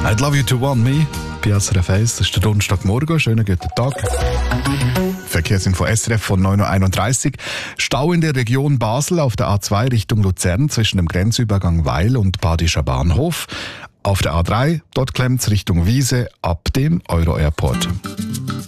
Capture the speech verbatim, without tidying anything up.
I'd love you to want me. Bei S R F eins, das ist der Donnerstagmorgen. Schönen guten Tag. Verkehrsinfo S R F von neun Uhr einunddreißig. Stau in der Region Basel auf der A zwei Richtung Luzern zwischen dem Grenzübergang Weil und Badischer Bahnhof. Auf der A drei, dort klemmt's Richtung Wiese ab dem Euro Airport.